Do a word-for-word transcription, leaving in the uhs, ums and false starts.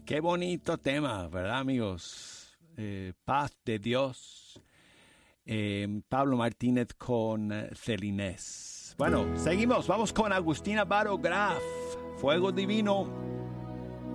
Qué bonito tema, ¿verdad, amigos? Eh, Paz de Dios. Eh, Pablo Martínez con eh, Celinés. Bueno, seguimos. Vamos con Agustina Baro Graf. Fuego Divino.